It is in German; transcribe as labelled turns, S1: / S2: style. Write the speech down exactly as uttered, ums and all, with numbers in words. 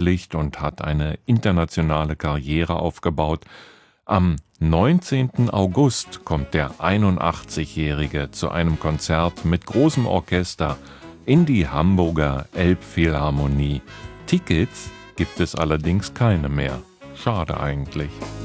S1: veröffentlicht und hat eine internationale Karriere aufgebaut. Am neunzehnten August kommt der einundachtzigjährige zu einem Konzert mit großem Orchester in die Hamburger Elbphilharmonie. Tickets gibt es allerdings keine mehr. Schade eigentlich.